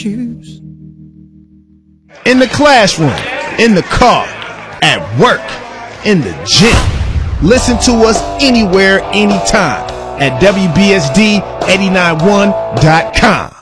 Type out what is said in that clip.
shoes. In the classroom, in the car, at work, in the gym. Listen to us anywhere, anytime at WBSD891.com.